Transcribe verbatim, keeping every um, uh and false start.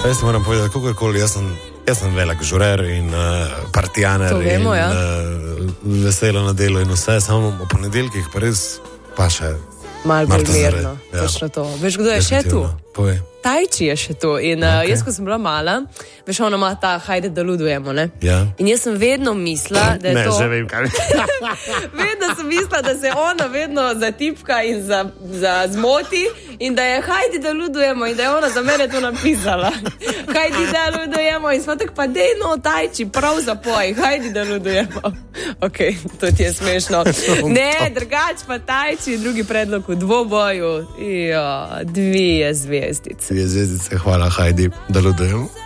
Jaz moram povedati, kakorkoli, jaz sem, jaz sem velik žurer in uh, partijaner vemo, in ja. uh, veselo na delo in vse, samo o ponedeljkih pa res pa še malo bolj mirno, ja. točno to. Veš, kdo je še tu? Povej. Tajči je še tu. In uh, Okay. jaz, ko sem bila mala, veš, ona ima ta hajde, da ludujemo, ne? Ja. In jaz sem vedno mislila, da je Ne, to... že vem, kaj. Vedno sem mislila, da se ona vedno zatipka in za, za zmoti in da je hajdi, da ludujemo in da je ona za mene to napisala. Hajdi, da ludujemo in smo tako pa dej no, Tajči, prav zapoj, hajdi, da ludujemo. Ok, to ti je smešno. Ne, drugač pa Tajči, drugi predlog v dvoboju. Jo, dvije zvezdice. Dvije zvezdice, hvala, hajdi, da ludujemo.